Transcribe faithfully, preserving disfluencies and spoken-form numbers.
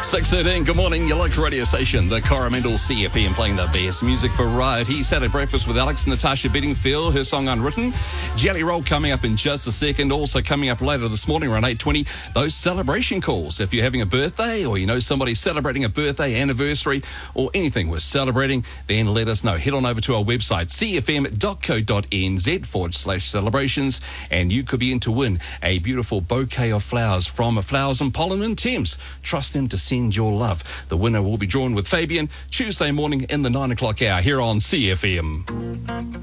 six thirteen, good morning. Your local radio station, the Coromandel C F M, playing the best music for variety. Saturday Breakfast with Alex, Natasha Bedingfield, her song Unwritten. Jelly Roll coming up in just a second. Also coming up later this morning around eight twenty, those celebration calls. If you're having a birthday or you know somebody celebrating a birthday, anniversary, or anything we're celebrating, then let us know. Head on over to our website, c f m dot co dot n z forward slash celebrations, and you could be in to win a beautiful bouquet of flowers from Flowers and Pollen in Thames. Trust them to send your love. The winner will be drawn with Fabian Tuesday morning in the nine o'clock hour here on C F M.